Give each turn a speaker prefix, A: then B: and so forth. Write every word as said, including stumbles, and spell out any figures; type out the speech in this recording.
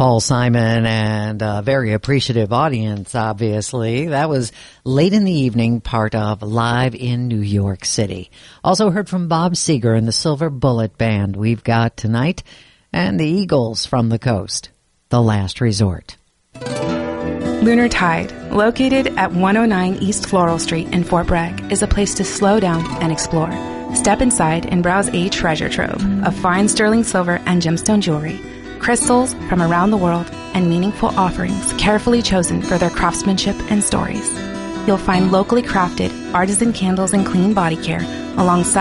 A: Paul Simon and a very appreciative audience, obviously. That was late in the evening, part of Live in New York City. Also heard from Bob Seger and the Silver Bullet Band. We've got Tonight, and the Eagles from the Coast, The Last Resort.
B: Lunar Tide, located at one oh nine East Floral Street in Fort Bragg, is a place to slow down and explore. Step inside and browse a treasure trove of fine sterling silver and gemstone jewelry, crystals from around the world, and meaningful offerings carefully chosen for their craftsmanship and stories. You'll find locally crafted artisan candles and clean body care alongside